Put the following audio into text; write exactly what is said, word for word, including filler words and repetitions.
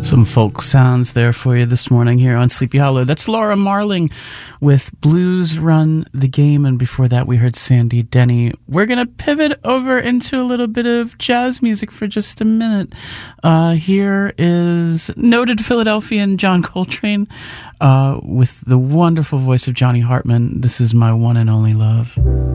Some folk sounds there for you this morning here on Sleepy Hollow. That's Laura Marling with Blues Run the Game, and before that we heard Sandy Denny. We're going to pivot over into a little bit of jazz music for just a minute. Uh, here is noted Philadelphian John Coltrane uh, with the wonderful voice of Johnny Hartman. This is My One and Only Love.